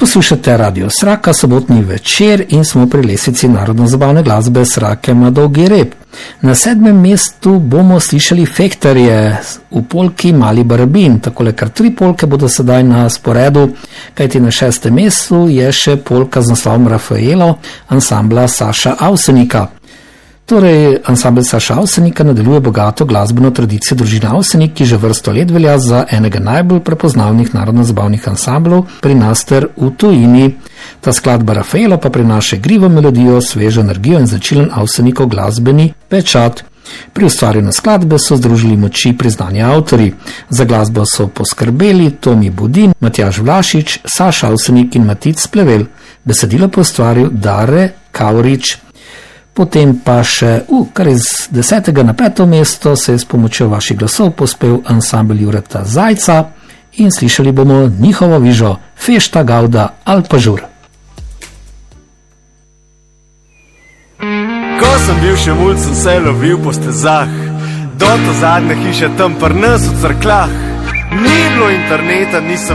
Poslušate Radio Sraka, sobotni večer in smo pri lestvici narodno-zabavne glasbe Srake ima dolgi rep. Na 7. mestu bomo slišali Fektarje v polki Mali Barabin. Takole kar 3 polke bodo sedaj na sporedu, kajti na 6. mestu je še polka z naslovom Rafaelo ansambla Saša Avsenika. Torej, ansambel Saša Avsenika nadaljuje bogato glasbeno tradicijo družine Avsenik, ki že vrsto let velja za enega najbolj prepoznavnih narodno-zabavnih ansamblov pri nas ter v tujini. Ta skladba Rafaelo pa prinaša igrivo melodijo, svežo energijo in značilen Avsenikov glasbeni pečat. Pri ustvarjanju skladbe so združili moči priznani avtorji. Za glasbo so poskrbeli Tomi Budin, Matjaž Vlašič, Saša Avsenik in Matic Plevel. Besedilo pa ustvaril Dare Kaurič. Potem pa še, kar iz 10. na 5. mesto se je s pomočjo vaših glasov pospel ansambel Jureta Zajca in slišali bomo njihovo vižo Fešta Gauda al Pažur. Ko sem bil še mulj, sem se lovil po stezah, do to zadnje hiše tam pri nas v Cerkljah. Ni bilo interneta, nisem